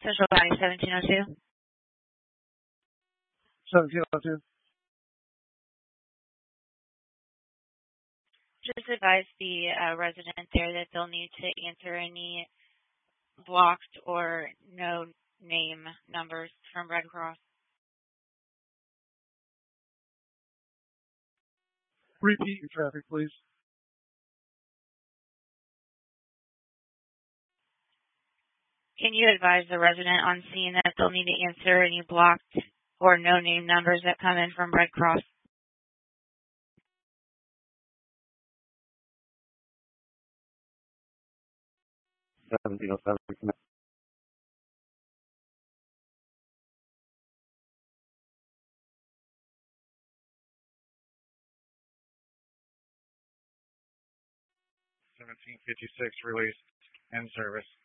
Central County 1702. 1702. Just advise the resident there that they'll need to answer any blocked or no name numbers from Red Cross. Repeat your traffic, please. Can you advise the resident on scene that they'll need to answer any blocked or no name numbers that come in from Red Cross? Seventeen 1707. 1756 release. End service.